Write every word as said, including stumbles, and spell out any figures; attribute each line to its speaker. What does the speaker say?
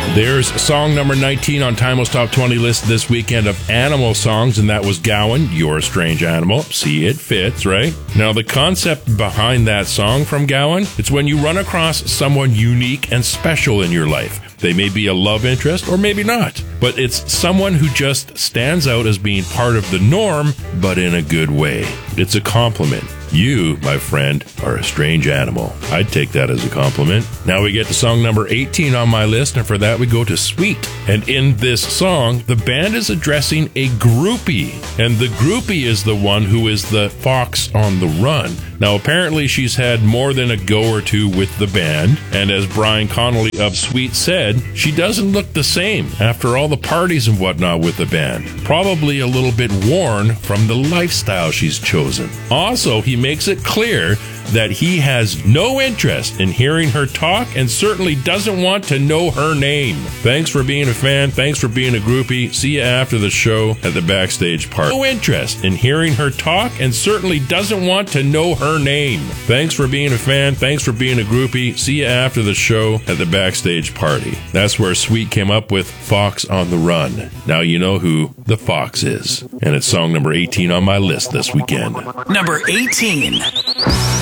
Speaker 1: There's song number nineteen on Timeless Top twenty list this weekend of animal songs, and that was Gowan, You're a Strange Animal. See, it fits, right? Now, the concept behind that song from Gowan, it's when you run across someone unique and special in your life. They may be a love interest or maybe not, but it's someone who just stands out as being part of the norm, but in a good way. It's a compliment. You, my friend, are a strange animal. I'd take that as a compliment. Now we get to song number eighteen on my list, and for that we go to Sweet. And in this song, the band is addressing a groupie, and the groupie is the one who is the fox on the run. Now, apparently she's had more than a go or two with the band, and as Brian Connolly of Sweet said, she doesn't look the same after all the parties and whatnot with the band. Probably a little bit worn from the lifestyle she's chosen. Also, he makes it clear that he has no interest in hearing her talk and certainly doesn't want to know her name. Thanks for being a fan. Thanks for being a groupie. See you after the show at the backstage part. No interest in hearing her talk and certainly doesn't want to know her name. Thanks for being a fan. Thanks for being a groupie. See you after the show at the backstage party. That's where Sweet came up with Fox on the Run. Now you know who the Fox is. And it's song number eighteen on my list this weekend.
Speaker 2: Number eighteen.